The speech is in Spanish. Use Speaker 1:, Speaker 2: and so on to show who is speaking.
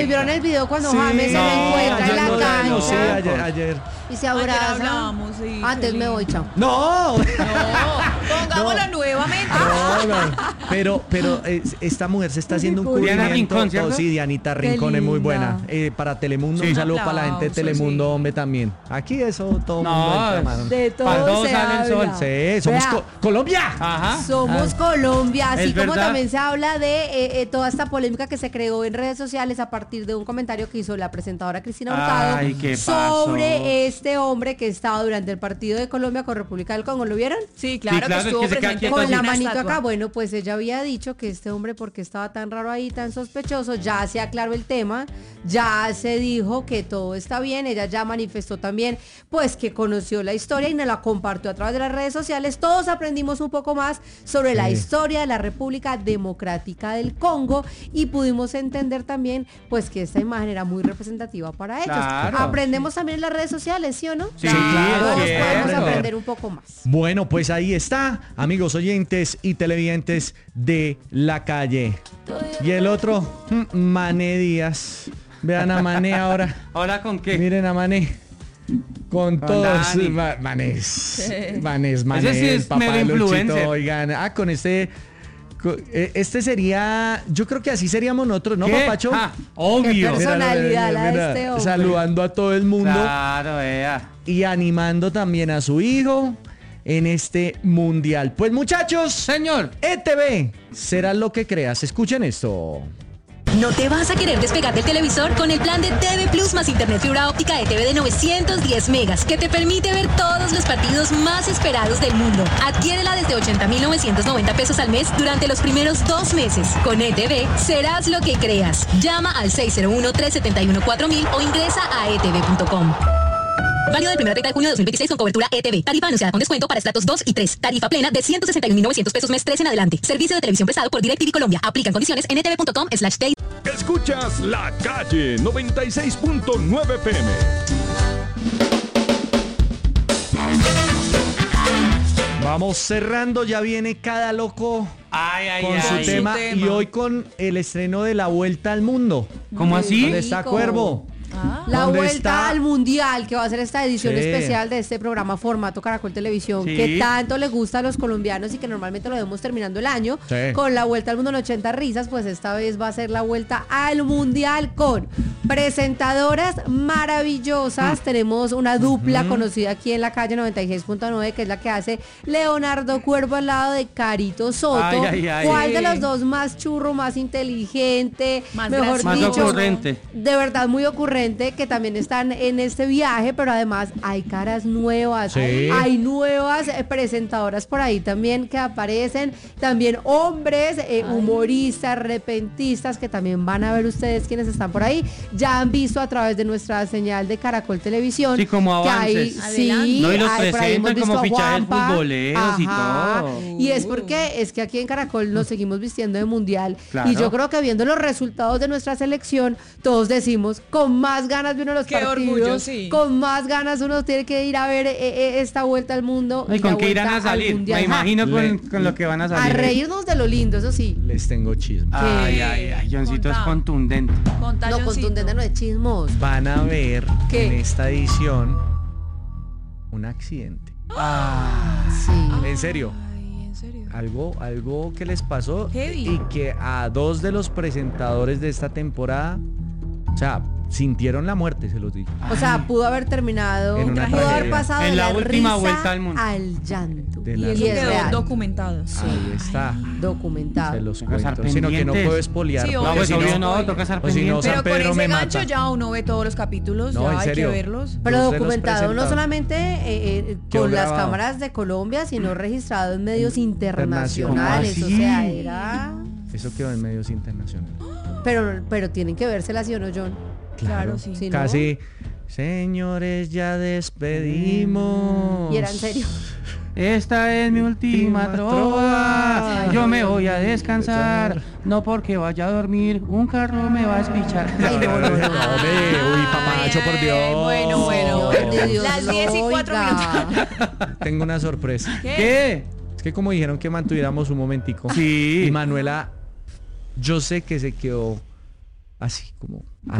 Speaker 1: ¿Vieron el video cuando James se lo encuentra en la cancha?
Speaker 2: Sí, ayer.
Speaker 1: Y se abraza. Antes me voy, chao.
Speaker 2: No.
Speaker 3: Pongámoslo nuevamente.
Speaker 2: Pero esta mujer se está haciendo un
Speaker 4: Diana
Speaker 2: cubrimiento.
Speaker 4: Rincón, ¿cierto?
Speaker 2: Sí, Dianita Rincón es muy buena. Para Telemundo, un saludo para la gente de Telemundo, hombre, también. Aquí eso todo el mundo entra, mano.
Speaker 1: De todo se
Speaker 4: sale el sol.
Speaker 1: habla.
Speaker 2: Sí, somos Colombia.
Speaker 4: Ajá.
Speaker 1: Somos Colombia, así como
Speaker 4: verdad.
Speaker 1: también se habla de toda esta polémica que se creó en redes sociales a partir de un comentario que hizo la presentadora Cristina Hurtado
Speaker 4: ¿qué pasó?
Speaker 1: sobre este hombre que estaba durante el partido de Colombia con República del Congo. ¿Lo vieron?
Speaker 3: Sí, claro,
Speaker 4: Sí, claro,
Speaker 3: que estuvo
Speaker 4: que se queda
Speaker 3: presente
Speaker 4: quieto
Speaker 1: Con
Speaker 4: así.
Speaker 1: la
Speaker 3: una
Speaker 1: manito
Speaker 3: estatua.
Speaker 1: acá. Bueno, pues ella había dicho que este hombre, porque estaba tan raro ahí, tan sospechoso, ya se aclaró el tema, ya se dijo que todo está bien, ella ya manifestó también, pues que conoció la historia y nos la compartió a través de las redes sociales. Todos aprendimos un poco más sobre la historia de la República Democrática del Congo y pudimos entender también, pues que esta imagen era muy representativa para ellos.
Speaker 4: Claro.
Speaker 1: Aprendemos también en las redes sociales, ¿sí o no?
Speaker 4: Sí,
Speaker 1: Todos
Speaker 4: es
Speaker 1: podemos
Speaker 4: cierto.
Speaker 1: aprender un poco más.
Speaker 2: Bueno, pues ahí está, amigos oyentes y televidentes de la calle. Y el otro, Mané Díaz. Vean a Mané ahora.
Speaker 4: ¿Ahora con qué?
Speaker 2: Miren a Mané. Con todos.
Speaker 4: Dani.
Speaker 2: Manés,
Speaker 4: Ese sí es
Speaker 2: el papá
Speaker 4: mero
Speaker 2: de Luchito,
Speaker 4: influencer.
Speaker 2: oigan. Con este sería, yo creo que así seríamos nosotros, ¿no,
Speaker 4: ¿Qué?
Speaker 2: papacho?
Speaker 4: Obvio.
Speaker 1: Qué personalidad la de este hombre.
Speaker 2: Saludando a todo el mundo
Speaker 4: Claro, vea.
Speaker 2: y animando también a su hijo en este mundial. Pues muchachos,
Speaker 4: Señor.
Speaker 2: ETV, será lo que creas. Escuchen esto.
Speaker 5: ¿No te vas a querer despegar del televisor con el plan de TV Plus más Internet fibra óptica ETV de 910 megas que te permite ver todos los partidos más esperados del mundo? Adquiérela desde 80,990 pesos al mes durante los primeros 2 meses. Con ETV serás lo que creas. Llama al 601-371-4000 o ingresa a etv.com. Válido del 1 de junio de 2026 con cobertura ETV. Tarifa anunciada con descuento para estratos 2 y 3. Tarifa plena de 161.900 pesos mes 3 en adelante. Servicio de televisión prestado por DirecTV Colombia. Aplican condiciones en etv.com/day.
Speaker 6: Escuchas La Calle 96.9 PM.
Speaker 2: Vamos cerrando, ya viene cada loco con su tema y hoy con el estreno de La Vuelta al Mundo.
Speaker 4: ¿Cómo así?
Speaker 2: ¿Dónde está Cuervo?
Speaker 1: La
Speaker 2: ¿Dónde
Speaker 1: vuelta
Speaker 2: está?
Speaker 1: al mundial, que va a ser esta edición
Speaker 2: Sí.
Speaker 1: especial de este programa formato Caracol Televisión,
Speaker 4: Sí.
Speaker 1: que tanto le gusta a los colombianos y que normalmente lo vemos terminando el año
Speaker 2: Sí.
Speaker 1: con la vuelta al mundo en 80 risas. Pues esta vez va a ser la vuelta al mundial con presentadoras maravillosas. Tenemos una dupla conocida aquí en la calle 96.9, que es la que hace Leonardo Cuervo al lado de Carito Soto.
Speaker 4: Ay, ay, ay.
Speaker 1: ¿Cuál de los dos más churro, más inteligente,
Speaker 3: Más
Speaker 1: mejor
Speaker 4: Más
Speaker 1: dicho,
Speaker 4: ocurrente.
Speaker 1: de verdad muy ocurrente, que también están en este viaje? Pero además hay caras nuevas,
Speaker 2: Sí.
Speaker 1: hay nuevas presentadoras por ahí también que aparecen, también hombres, humoristas, repentistas, que también van a ver ustedes quienes están por ahí. Ya han visto a través de nuestra señal de Caracol Televisión
Speaker 4: Sí, como
Speaker 1: que hay,
Speaker 4: avances.
Speaker 1: sí,
Speaker 4: No, y los
Speaker 1: hay, por ahí hemos
Speaker 4: presentan como
Speaker 1: visto a
Speaker 4: fichajes
Speaker 1: Juanpa.
Speaker 4: futboleros y
Speaker 1: Ajá.
Speaker 4: todo.
Speaker 1: Y es porque es que aquí en Caracol nos seguimos vistiendo de mundial.
Speaker 4: Claro.
Speaker 1: Y yo creo que viendo los resultados de nuestra selección, todos decimos, con más ganas de uno de los
Speaker 3: Qué
Speaker 1: partidos,
Speaker 3: orgullo, sí.
Speaker 1: con más ganas uno tiene que ir a ver esta vuelta al mundo.
Speaker 4: ¿Y con
Speaker 1: la
Speaker 4: qué irán
Speaker 1: vuelta
Speaker 4: a
Speaker 1: al
Speaker 4: salir?
Speaker 1: mundial.
Speaker 4: Me imagino
Speaker 2: Le-
Speaker 4: con lo que van a
Speaker 1: A
Speaker 4: salir.
Speaker 1: reírnos de lo lindo, eso sí.
Speaker 2: Les tengo chisme.
Speaker 4: Ay, ay, ay. Johncito es
Speaker 3: Contá.
Speaker 4: contundente.
Speaker 1: No, contundente no de chismos.
Speaker 2: Van a ver
Speaker 1: ¿Qué?
Speaker 2: en esta edición un accidente.
Speaker 1: Sí.
Speaker 2: En serio.
Speaker 3: Ay, ¿en serio?
Speaker 2: Algo que les pasó
Speaker 3: Heavy.
Speaker 2: y que a 2 de los presentadores de esta temporada, o sea, sintieron la muerte, se los digo.
Speaker 1: O sea, pudo haber terminado,
Speaker 2: En una
Speaker 1: pudo haber
Speaker 2: tragedia.
Speaker 1: pasado
Speaker 4: En
Speaker 1: de
Speaker 4: la
Speaker 1: la
Speaker 4: última
Speaker 1: risa
Speaker 4: vuelta al mundo.
Speaker 1: al llanto.
Speaker 2: De
Speaker 3: Y
Speaker 2: la-
Speaker 3: eso
Speaker 1: es
Speaker 3: quedó
Speaker 1: real.
Speaker 3: documentado.
Speaker 2: Ahí está.
Speaker 1: Documentado.
Speaker 2: Se los
Speaker 4: Toca estar
Speaker 2: cuento. Sino que no
Speaker 4: pendientes.
Speaker 2: puedo espolear.
Speaker 3: Sí,
Speaker 4: No,
Speaker 3: obvio,
Speaker 4: pues
Speaker 3: sí,
Speaker 4: obvio
Speaker 3: no.
Speaker 4: no, toca estar
Speaker 2: O si no,
Speaker 4: pendiente.
Speaker 2: San
Speaker 3: Pero con
Speaker 2: Pedro
Speaker 3: ese
Speaker 2: me
Speaker 3: gancho
Speaker 2: mata.
Speaker 3: ya uno ve todos los capítulos,
Speaker 2: No,
Speaker 3: ya
Speaker 2: en
Speaker 3: hay que
Speaker 2: serio.
Speaker 3: verlos.
Speaker 1: Pero
Speaker 2: Dos de los
Speaker 1: documentado no
Speaker 2: presentados.
Speaker 1: solamente
Speaker 2: Quedó
Speaker 1: con las
Speaker 2: grabado.
Speaker 1: cámaras de Colombia, sino registrado en medios
Speaker 2: Internacionales.
Speaker 1: internacionales. O
Speaker 4: ¿Cómo
Speaker 1: sea,
Speaker 4: así?
Speaker 1: era...
Speaker 2: Eso quedó en medios internacionales.
Speaker 1: Pero tienen que vérselas, ¿sí o no, John?
Speaker 3: Claro, sí.
Speaker 1: Sí, ¿no?
Speaker 2: Casi. Señores, ya despedimos.
Speaker 1: Y era en serio.
Speaker 4: Esta es mi última trova. Yo me voy a descansar. No porque vaya a dormir. Un carro me va a espichar.
Speaker 1: Ay, no, no, no.
Speaker 2: Hombre, uy, papacho, por Dios.
Speaker 3: Bueno.
Speaker 1: Dios de Dios
Speaker 3: Las
Speaker 1: lo
Speaker 3: 10:04
Speaker 1: oiga.
Speaker 3: minutos.
Speaker 2: Tengo una sorpresa.
Speaker 4: ¿Qué?
Speaker 2: Es que como dijeron que mantuviéramos un momentico.
Speaker 4: Sí.
Speaker 2: Y Manuela, yo sé que se quedó así como